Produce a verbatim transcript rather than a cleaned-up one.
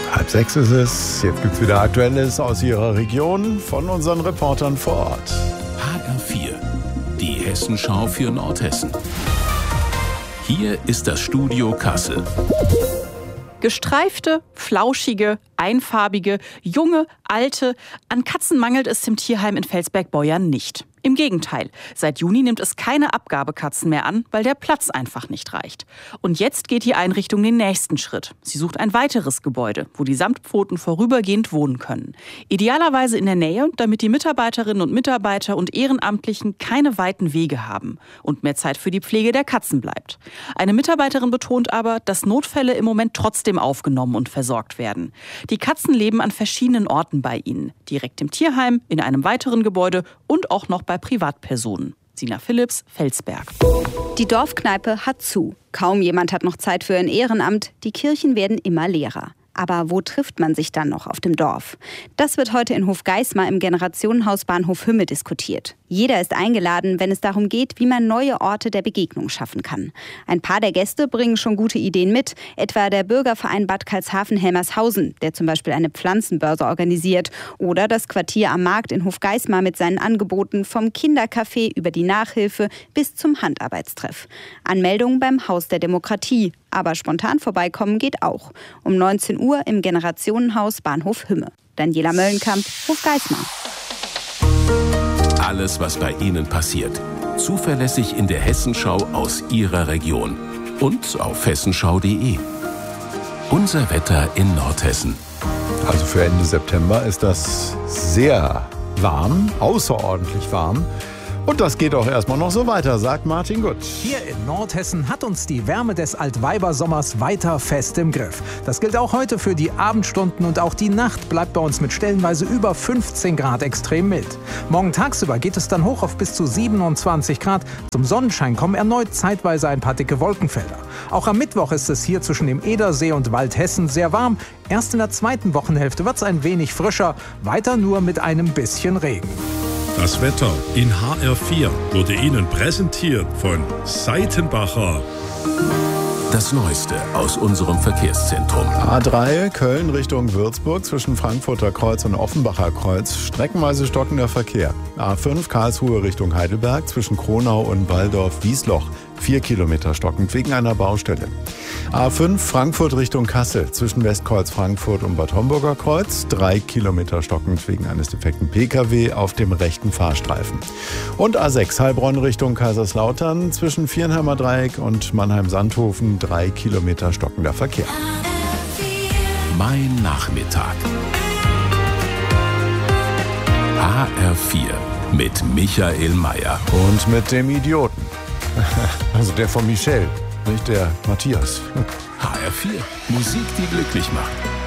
Halb sechs ist es. Jetzt gibt's wieder Aktuelles aus Ihrer Region von unseren Reportern vor Ort. H R vier, die Hessenschau für Nordhessen. Hier ist das Studio Kassel. Gestreifte, flauschige, einfarbige, junge, alte. An Katzen mangelt es im Tierheim in Felsberg-Beuern nicht. Im Gegenteil, seit Juni nimmt es keine Abgabekatzen mehr an, weil der Platz einfach nicht reicht. Und jetzt geht die Einrichtung den nächsten Schritt. Sie sucht ein weiteres Gebäude, wo die Samtpfoten vorübergehend wohnen können. Idealerweise in der Nähe, damit die Mitarbeiterinnen und Mitarbeiter und Ehrenamtlichen keine weiten Wege haben und mehr Zeit für die Pflege der Katzen bleibt. Eine Mitarbeiterin betont aber, dass Notfälle im Moment trotzdem aufgenommen und versorgt werden. Die Katzen leben an verschiedenen Orten bei ihnen. Direkt im Tierheim, in einem weiteren Gebäude und auch noch bei Privatpersonen. Sina Philipps, Felsberg. Die Dorfkneipe hat zu. Kaum jemand hat noch Zeit für ein Ehrenamt. Die Kirchen werden immer leerer. Aber wo trifft man sich dann noch auf dem Dorf? Das wird heute in Hofgeismar im Generationenhaus Bahnhof Hümme diskutiert. Jeder ist eingeladen, wenn es darum geht, wie man neue Orte der Begegnung schaffen kann. Ein paar der Gäste bringen schon gute Ideen mit, etwa der Bürgerverein Bad Karlshafen-Helmershausen, der zum Beispiel eine Pflanzenbörse organisiert, oder das Quartier am Markt in Hofgeismar mit seinen Angeboten vom Kindercafé über die Nachhilfe bis zum Handarbeitstreff. Anmeldung beim Haus der Demokratie, aber spontan vorbeikommen geht auch. Um neunzehn Uhr im Generationenhaus Bahnhof Hümme. Daniela Möllenkamp, Hofgeismar. Alles, was bei Ihnen passiert. Zuverlässig in der Hessenschau aus Ihrer Region. Und auf hessenschau punkt de. Unser Wetter in Nordhessen. Also für Ende September ist das sehr warm, außerordentlich warm. Und das geht auch erstmal noch so weiter, sagt Martin Gutt. Hier in Nordhessen hat uns die Wärme des Altweibersommers weiter fest im Griff. Das gilt auch heute für die Abendstunden und auch die Nacht bleibt bei uns mit stellenweise über fünfzehn Grad extrem mild. Morgen tagsüber geht es dann hoch auf bis zu siebenundzwanzig Grad. Zum Sonnenschein kommen erneut zeitweise ein paar dicke Wolkenfelder. Auch am Mittwoch ist es hier zwischen dem Edersee und Waldhessen sehr warm. Erst in der zweiten Wochenhälfte wird es ein wenig frischer, weiter nur mit einem bisschen Regen. Das Wetter in H R vier wurde Ihnen präsentiert von Seitenbacher. Das Neueste aus unserem Verkehrszentrum. A drei Köln Richtung Würzburg zwischen Frankfurter Kreuz und Offenbacher Kreuz. Streckenweise stockender Verkehr. A fünf Karlsruhe Richtung Heidelberg zwischen Kronau und Walldorf-Wiesloch. Vier Kilometer stockend wegen einer Baustelle. A fünf Frankfurt Richtung Kassel zwischen Westkreuz Frankfurt und Bad Homburger Kreuz. Drei Kilometer stockend wegen eines defekten P K W auf dem rechten Fahrstreifen. Und A sechs Heilbronn Richtung Kaiserslautern zwischen Viernheimer Dreieck und Mannheim-Sandhofen. Drei Kilometer stockender Verkehr. Mein Nachmittag. H R vier mit Michael Mayer. Und mit dem Idioten. Also der von Michel, nicht der Matthias. H R vier, Musik, die glücklich macht.